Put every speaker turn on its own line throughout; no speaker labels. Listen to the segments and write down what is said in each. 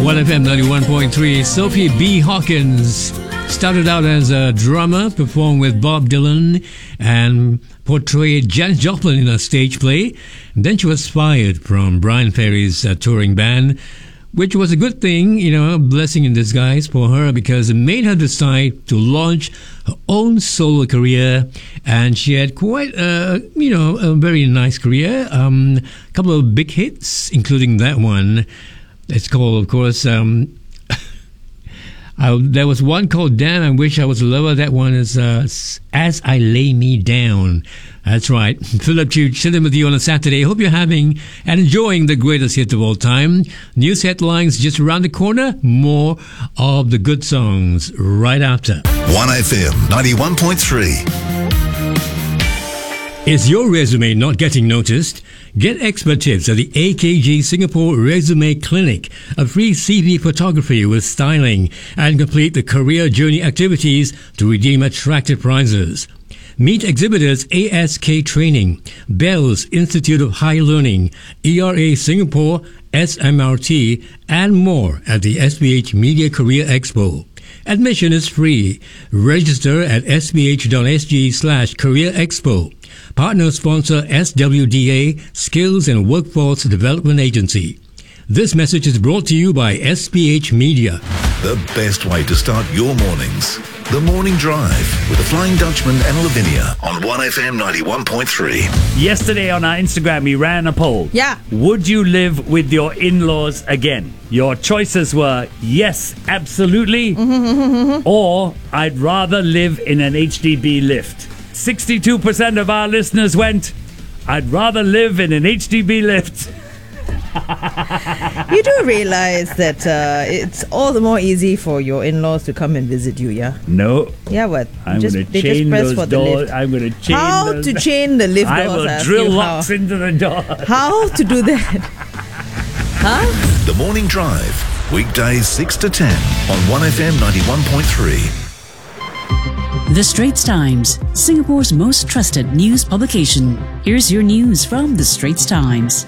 1FM 91.3. Sophie B. Hawkins started out as a drummer, performed with Bob Dylan, and portrayed Janis Joplin in a stage play. And then she was fired from Brian Ferry's touring band, which was a good thing, a blessing in disguise for her, because it made her decide to launch her own solo career. And she had quite a very nice career. A couple of big hits, including that one. It's called, of course, there was one called Damn, I Wish I Was a Lover. That one is As I Lay Me Down. That's right. Philip Chu chilling with you on a Saturday. Hope you're having and enjoying the greatest hit of all time. News headlines just around the corner. More of the good songs right after.
1FM 91.3.
Is your resume not getting noticed? Get expert tips at the AKG Singapore Resume Clinic, a free CV photography with styling, and complete the career journey activities to redeem attractive prizes. Meet exhibitors ASK Training, Bell's Institute of High Learning, ERA Singapore, SMRT, and more at the SPH Media Career Expo. Admission is free. Register at sph.sg/Career Expo. Partner sponsor SWDA, Skills and Workforce Development Agency. This message is brought to you by SPH Media.
The best way to start your mornings. The Morning Drive with the Flying Dutchman and Lavinia on 1FM 91.3.
Yesterday on our Instagram, we ran a poll.
Yeah.
Would you live with your in-laws again? Your choices were yes, absolutely, or I'd rather live in an HDB lift. 62% of our listeners went, I'd rather live in an HDB lift.
You do realize that it's all the more easy for your in-laws to come and visit you, yeah?
No.
Yeah, what?
I'm going to chain those doors. I'm going to chain
How to chain the lift doors?
I will drill locks into the door.
How to do that? Huh?
The Morning Drive, weekdays 6 to 10 on 1FM 91.3.
The Straits Times, Singapore's most trusted news publication. Here's your news from The Straits Times.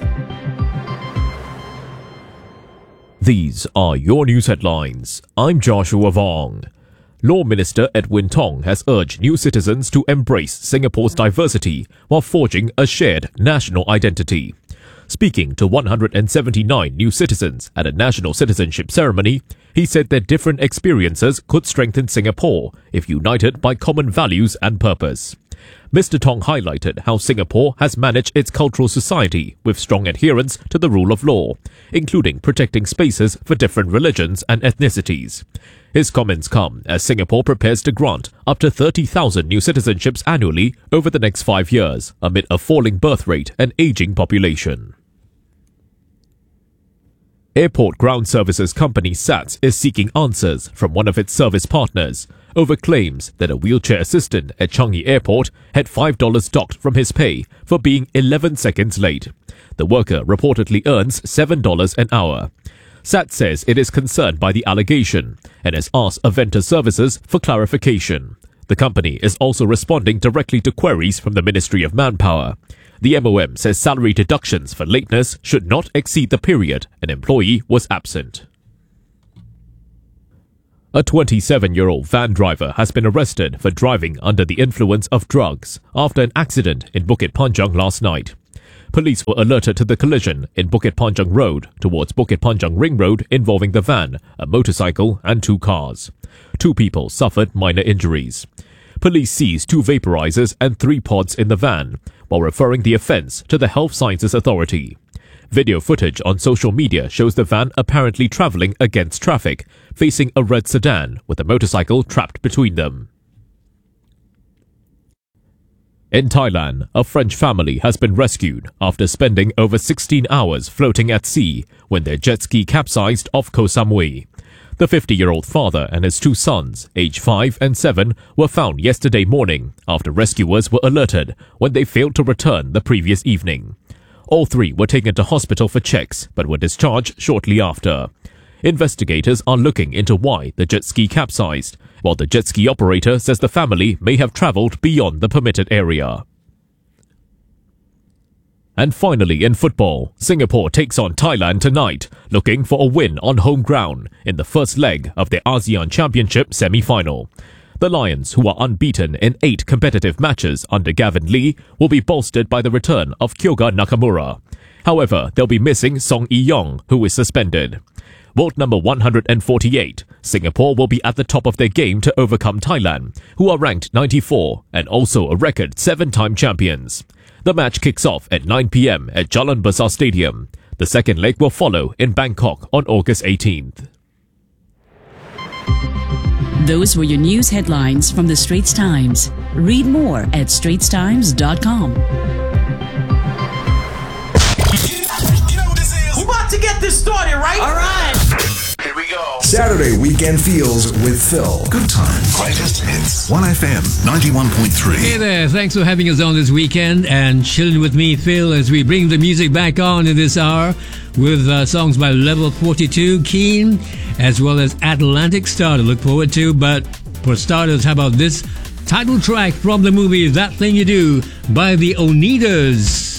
These are your news headlines. I'm Joshua Vong. Law Minister Edwin Tong has urged new citizens to embrace Singapore's diversity while forging a shared national identity. Speaking to 179 new citizens at a national citizenship ceremony, he said that different experiences could strengthen Singapore if united by common values and purpose. Mr. Tong highlighted how Singapore has managed its cultural society with strong adherence to the rule of law, including protecting spaces for different religions and ethnicities. His comments come as Singapore prepares to grant up to 30,000 new citizenships annually over the next 5 years, amid a falling birth rate and aging population. Airport Ground Services company SATS is seeking answers from one of its service partners over claims that a wheelchair assistant at Changi Airport had $5 docked from his pay for being 11 seconds late. The worker reportedly earns $7 an hour. SATS says it is concerned by the allegation and has asked Aventa Services for clarification. The company is also responding directly to queries from the Ministry of Manpower. The MOM says salary deductions for lateness should not exceed the period an employee was absent. A 27-year-old van driver has been arrested for driving under the influence of drugs after an accident in Bukit Panjang last night. Police were alerted to the collision in Bukit Panjang Road towards Bukit Panjang Ring Road involving the van, a motorcycle and 2 cars. 2 people suffered minor injuries. Police seized 2 vaporizers and 3 pods in the van, while referring the offence to the Health Sciences Authority. Video footage on social media shows the van apparently travelling against traffic, facing a red sedan with a motorcycle trapped between them. In Thailand, a French family has been rescued after spending over 16 hours floating at sea when their jet ski capsized off Koh Samui. The 50-year-old father and his 2 sons, aged 5 and 7, were found yesterday morning after rescuers were alerted when they failed to return the previous evening. All 3 were taken to hospital for checks but were discharged shortly after. Investigators are looking into why the jet ski capsized, while the jet ski operator says the family may have travelled beyond the permitted area. And finally, in football, Singapore takes on Thailand tonight, looking for a win on home ground in the first leg of the ASEAN Championship semi-final. The Lions, who are unbeaten in 8 competitive matches under Gavin Lee, will be bolstered by the return of Kyoga Nakamura. However, they'll be missing Song Yi-yong, who is suspended. World number 148, Singapore will be at the top of their game to overcome Thailand, who are ranked 94 and also a record 7-time champions. The match kicks off at 9 p.m. at Jalan Besar Stadium. The second leg will follow in Bangkok on August 18th.
Those were your news headlines from the Straits Times. Read more at straitstimes.com.
We're about to get this started, right? All right.
Here we go.
Saturday Weekend Feels with Phil.
Good times. Greatest hits. 1FM 91.3.
Hey there, thanks for having us on this weekend and chilling with me, Phil, as we bring the music back on in this hour with songs by Level 42, Keen, as well as Atlantic Star to look forward to. But for starters, how about this title track from the movie That Thing You Do by the Oneaters?